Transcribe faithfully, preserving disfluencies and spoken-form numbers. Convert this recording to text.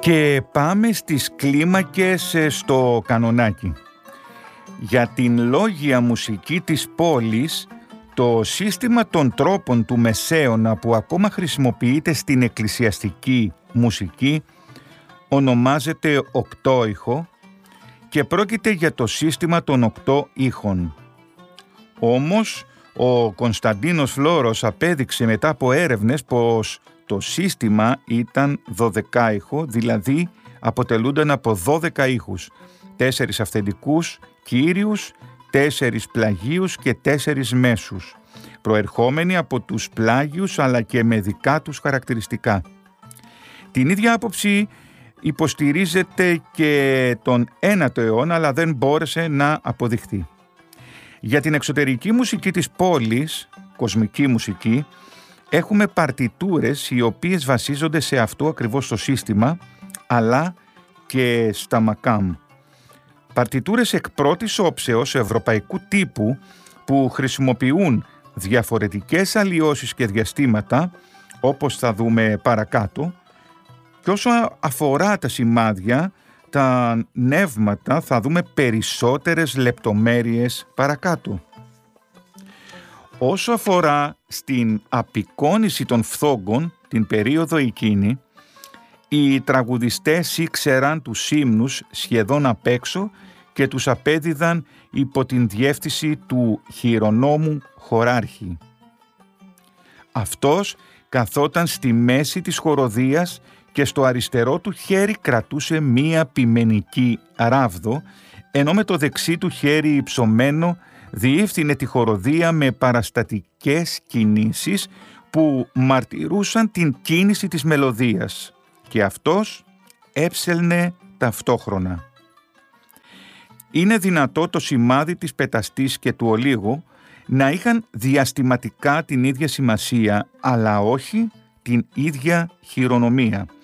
Και πάμε στις κλίμακες στο κανονάκι. Για την λόγια μουσική της πόλης, το σύστημα των τρόπων του Μεσαίωνα που ακόμα χρησιμοποιείται στην εκκλησιαστική μουσική ονομάζεται οκτώηχο και πρόκειται για το σύστημα των οκτώ ήχων. Όμως, ο Κωνσταντίνος Φλόρος απέδειξε μετά από έρευνες πως το σύστημα ήταν δωδεκάηχο, δηλαδή αποτελούνταν από δώδεκα ήχους, τέσσερις αυθεντικούς κύριους, τέσσερις πλαγίους και τέσσερις μέσους, προερχόμενοι από τους πλάγιους αλλά και με δικά τους χαρακτηριστικά. Την ίδια άποψη υποστηρίζεται και τον ένατο αιώνα, αλλά δεν μπόρεσε να αποδειχθεί. Για την εξωτερική μουσική της πόλης, κοσμική μουσική, έχουμε παρτιτούρες οι οποίες βασίζονται σε αυτό ακριβώς το σύστημα, αλλά και στα μακάμ. Παρτιτούρες εκ πρώτης όψεως ευρωπαϊκού τύπου που χρησιμοποιούν διαφορετικές αλλοιώσεις και διαστήματα, όπως θα δούμε παρακάτω, και όσο αφορά τα σημάδια, τα νεύματα, θα δούμε περισσότερες λεπτομέρειες παρακάτω. Όσο αφορά στην απεικόνιση των φθόγκων την περίοδο εκείνη, οι τραγουδιστές ήξεραν τους ύμνους σχεδόν απ' έξω και τους απέδιδαν υπό την διεύθυνση του χειρονόμου χωράρχη. Αυτός καθόταν στη μέση της χοροδίας και στο αριστερό του χέρι κρατούσε μία ποιμενική ράβδο, ενώ με το δεξί του χέρι υψωμένο διεύθυνε τη χοροδία με παραστατικές κινήσεις που μαρτυρούσαν την κίνηση της μελωδίας, και αυτός έψελνε ταυτόχρονα. Είναι δυνατό το σημάδι της πεταστής και του ολίγου να είχαν διαστηματικά την ίδια σημασία, αλλά όχι την ίδια χειρονομία.